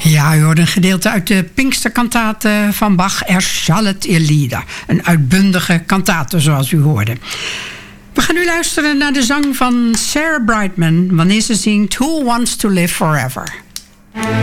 Ja, u hoort een gedeelte uit de Pinksterkantate van Bach, Erschallet ihr Lieder. Een uitbundige kantate, zoals u hoorde. We gaan nu luisteren naar de zang van Sarah Brightman, wanneer ze zingt Who Wants to Live Forever.